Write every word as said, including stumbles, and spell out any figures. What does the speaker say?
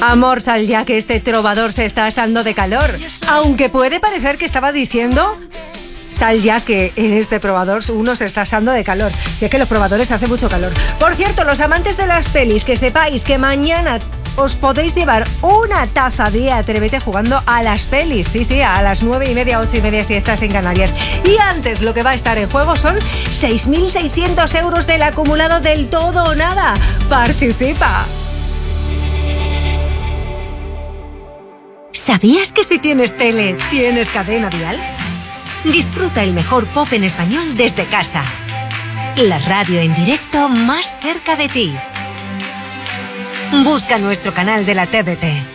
Amor, sal ya que este trovador se está asando de calor. Aunque puede parecer que estaba diciendo... Sal ya que en este probador uno se está asando de calor. Sé que los probadores hace mucho calor. Por cierto, los amantes de las pelis, que sepáis que mañana os podéis llevar una taza de Atrévete jugando a las pelis. Sí, sí, a las nueve y media, ocho y media si estás en Canarias. Y antes lo que va a estar en juego son seis mil seiscientos euros del acumulado del todo o nada. ¡Participa! ¿Sabías que si tienes tele, tienes Cadena Dial? Disfruta el mejor pop en español desde casa. La radio en directo más cerca de ti. Busca nuestro canal de la T D T.